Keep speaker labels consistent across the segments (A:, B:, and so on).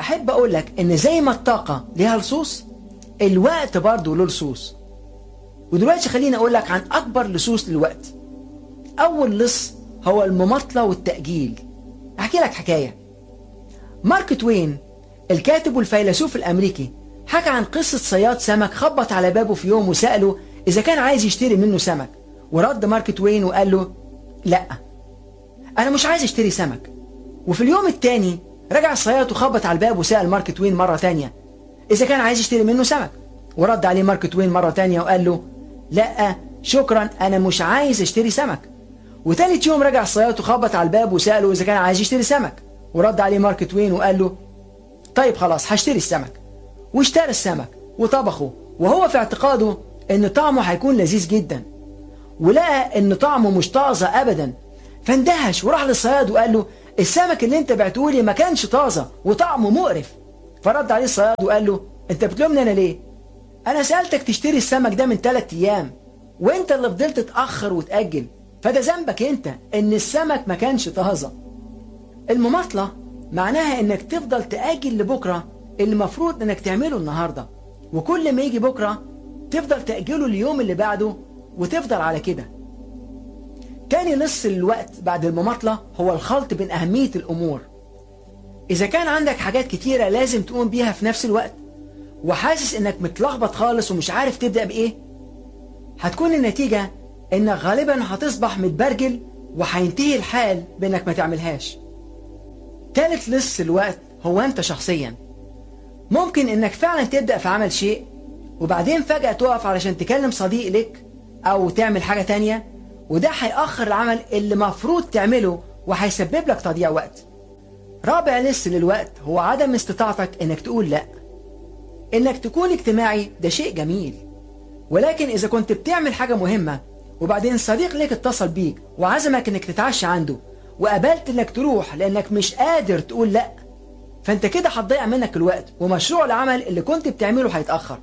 A: أحب أقول لك إن زي ما الطاقة ليها لصوص، الوقت برضه له لصوص. ودلوقتي خليني أقول لك عن أكبر لصوص للوقت. أول لص هو المماطلة والتأجيل. أحكي لك حكاية. مارك توين الكاتب والفيلسوف الأمريكي حكى عن قصة صياد سمك خبط على بابه في يوم وسأله إذا كان عايز يشتري منه سمك، ورد مارك توين وقال له لا، أنا مش عايز اشتري سمك. وفي اليوم التاني رجع الصياد وخبط على الباب وسأل مارك توين مرة تانية إذا كان عايز يشتري منه سمك، ورد عليه مارك توين مرة تانية وقال له لا شكرا، أنا مش عايز اشتري سمك. وتالت يوم رجع الصياد وخبط على الباب وسأله إذا كان عايز يشتري سمك، ورد عليه مارك توين وقال له طيب خلاص هشتري السمك. واشترى السمك وطبخه، وهو في اعتقاده ان طعمه هيكون لذيذ جدا، ولقى ان طعمه مش طازه ابدا، فاندهش وراح للصياد وقال له السمك اللي انت بعته لي ما كانش طازه وطعمه مقرف. فرد عليه الصياد وقال له انت بتلومني انا ليه؟ انا سألتك تشتري السمك ده من 3 ايام وانت اللي فضلت تتأخر وتأجل، فده ذنبك انت ان السمك ما كانش طازه. المماطله معناها انك تفضل تأجل لبكره اللي المفروض انك تعمله النهارده، وكل ما يجي بكره تفضل تأجله اليوم اللي بعده، وتفضل على كده. تاني لص الوقت بعد المماطلة هو الخلط بين أهمية الأمور. إذا كان عندك حاجات كتيرة لازم تقوم بيها في نفس الوقت، وحاسس إنك متلخبط خالص ومش عارف تبدأ بإيه، هتكون النتيجة إنك غالبا هتصبح متبرجل، وهينتهي الحال بإنك ما تعملهاش. تالت لص الوقت هو أنت شخصيا. ممكن إنك فعلا تبدأ في عمل شيء وبعدين فجأة تقف علشان تكلم صديق لك أو تعمل حاجة تانية، وده هيأخر العمل اللي مفروض تعمله وهيسبب لك تضييع وقت. رابع لص للوقت هو عدم استطاعتك إنك تقول لأ. إنك تكون اجتماعي ده شيء جميل، ولكن إذا كنت بتعمل حاجة مهمة وبعدين صديق لك اتصل بيك وعزمك إنك تتعشى عنده وقبلت إنك تروح لأنك مش قادر تقول لأ، فأنت كده هتضيع منك الوقت ومشروع العمل اللي كنت بتعمله هيتأخر.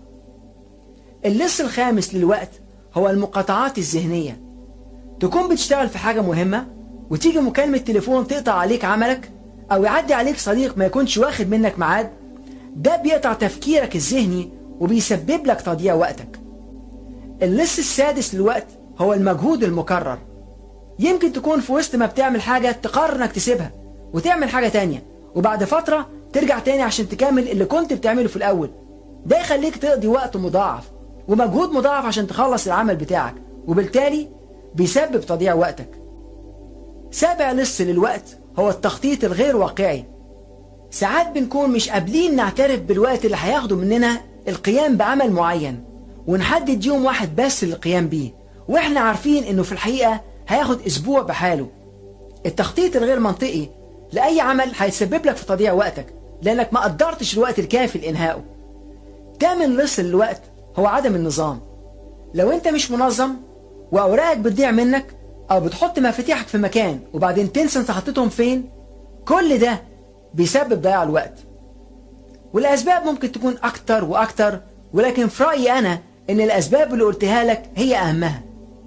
A: اللص الخامس للوقت هو المقاطعات الذهنية. تكون بتشتغل في حاجة مهمة وتيجي مكالمة تليفون تقطع عليك عملك، أو يعدي عليك صديق ما يكونش واخد منك ميعاد. ده بيقطع تفكيرك الذهني وبيسبب لك تضييع وقتك. اللص السادس للوقت هو المجهود المكرر. يمكن تكون في وسط ما بتعمل حاجة تقرر انك تسيبها وتعمل حاجة تانية، وبعد فترة ترجع تاني عشان تكمل اللي كنت بتعمله في الأول. ده يخليك تقضي وقت مضاعف ومجهود مضاعف عشان تخلص العمل بتاعك، وبالتالي بيسبب تضييع وقتك. سابع لص للوقت هو التخطيط الغير واقعي. ساعات بنكون مش قابلين نعترف بالوقت اللي هياخده مننا القيام بعمل معين، ونحدد يوم واحد بس للقيام بيه، واحنا عارفين انه في الحقيقة هياخد اسبوع بحاله. التخطيط الغير منطقي لأي عمل هيسبب لك في تضييع وقتك لأنك ما قدرتش الوقت الكافي لإنهائه. تامن لص للوقت هو عدم النظام. لو انت مش منظم وأوراقك بتضيع منك، أو بتحط مفاتيحك في مكان وبعدين تنسى انت حطيتهم فين، كل ده بيسبب ضياع الوقت. والأسباب ممكن تكون أكتر وأكتر، ولكن في رأيي أنا إن الأسباب اللي قلتها لك هي أهمها.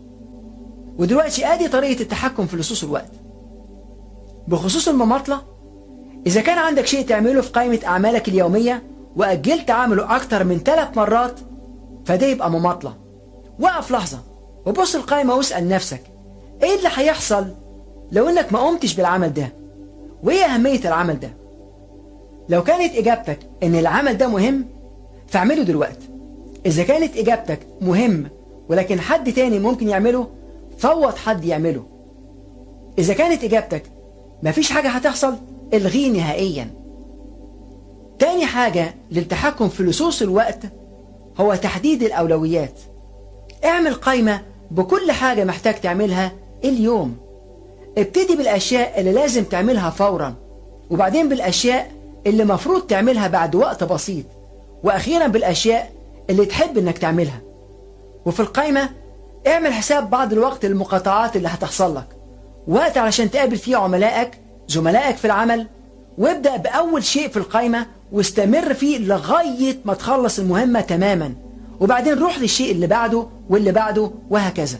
A: ودلوقتي آدي طريقة التحكم في لصوص الوقت. بخصوص المماطلة، إذا كان عندك شيء تعمله في قائمة أعمالك اليومية وأجلت عمله أكتر من 3 مرات، فده يبقى مماطلة. وقف لحظة وبص القائمة واسأل نفسك إيه اللي هيحصل لو إنك ما قمتش بالعمل ده، وإيه أهمية العمل ده. لو كانت إجابتك إن العمل ده مهم فاعمله دلوقتي. إذا كانت إجابتك مهم ولكن حد تاني ممكن يعمله، فوض حد يعمله. إذا كانت إجابتك مفيش حاجة هتحصل، الغيه نهائيا. تاني حاجة للتحكم في لصوص الوقت هو تحديد الأولويات. اعمل قائمة بكل حاجة محتاج تعملها اليوم. ابتدي بالأشياء اللي لازم تعملها فورا، وبعدين بالأشياء اللي مفروض تعملها بعد وقت بسيط، وأخيرا بالأشياء اللي تحب انك تعملها. وفي القائمة اعمل حساب بعض الوقت للمقاطعات اللي هتحصل لك، وقت علشان تقابل فيه عملائك زملائك في العمل، وابدأ بأول شيء في القائمة واستمر فيه لغاية ما تخلص المهمة تماما، وبعدين روح للشيء اللي بعده واللي بعده وهكذا.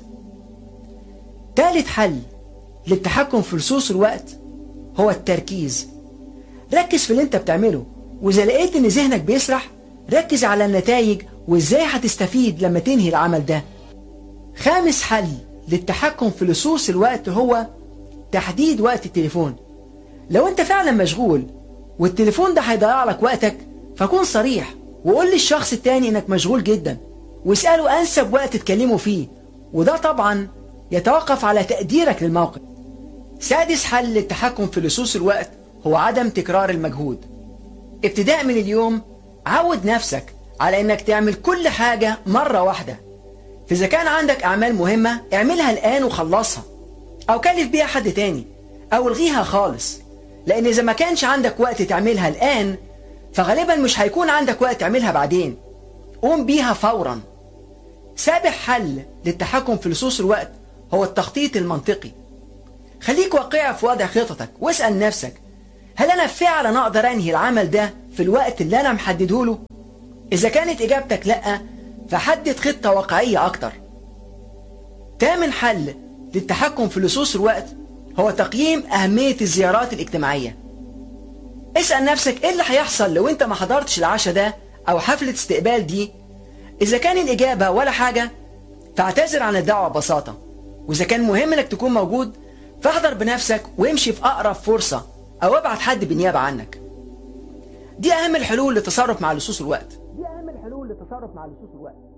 A: ثالث حل للتحكم في لصوص الوقت هو التركيز. ركز في اللي انت بتعمله وإذا لقيت إن ذهنك بيسرح ركز على النتائج وإزاي هتستفيد لما تنهي العمل ده. خامس حل للتحكم في لصوص الوقت هو تحديد وقت التليفون. لو أنت فعلا مشغول والتليفون ده هيضيع لك وقتك فكون صريح وقول للشخص التاني إنك مشغول جدا واسأله أنسب وقت تكلمه فيه، وده طبعا يتوقف على تقديرك للموقف. سادس حل للتحكم في لصوص الوقت هو عدم تكرار المجهود. ابتداء من اليوم عود نفسك على انك تعمل كل حاجة مرة واحدة. فإذا كان عندك أعمال مهمة اعملها الآن وخلصها، أو كلف بيها حد تاني، أو الغيها خالص، لأن إذا ما كانش عندك وقت تعملها الآن فغالبا مش هيكون عندك وقت تعملها بعدين. قوم بيها فورا. سابع حل للتحكم في لصوص الوقت هو التخطيط المنطقي. خليك واقعي في وضع خططك واسأل نفسك، هل أنا فعلا أقدر أنهي العمل ده في الوقت اللي أنا محدده له؟ إذا كانت إجابتك لأ فحدد خطة واقعية أكتر. تامن حل للتحكم في لصوص الوقت هو تقييم أهمية الزيارات الاجتماعية. اسأل نفسك إيه اللي هيحصل لو أنت ما حضرتش العشاء ده أو حفلة استقبال دي. إذا كان الإجابة ولا حاجة فاعتذر عن الدعوة ببساطة، وإذا كان مهم إنك تكون موجود فاحضر بنفسك وامشي في أقرب فرصة أو ابعت حد بالنيابة عنك. دي أهم الحلول للتصرف مع لصوص الوقت.